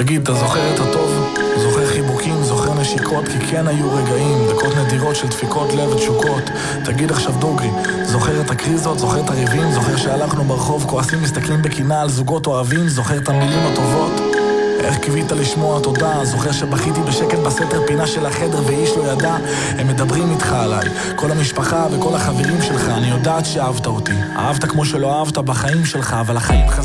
תגיד, אתה זוכר את הטוב? זוכר חיבוקים, זוכר נשיקות, כי כן היו רגעים, דקות נדירות של דפיקות לב ותשוקות. תגיד עכשיו דוגרי, זוכר את הקריזות, זוכר את הריבים, זוכר שהלכנו ברחוב כועסים מסתכלים בקינה על זוגות אוהבים, זוכר את המילים הטובות? איך קיווית לשמוע תודה? זוכר שבכיתי בשקט בסתר פינה של החדר ואיש לא ידע? הם מדברים איתך עליי, כל המשפחה וכל החברים שלך. אני יודעת שאהבת אותי, אהבת כמו שלא אהבת בחיים שלך, אבל החיים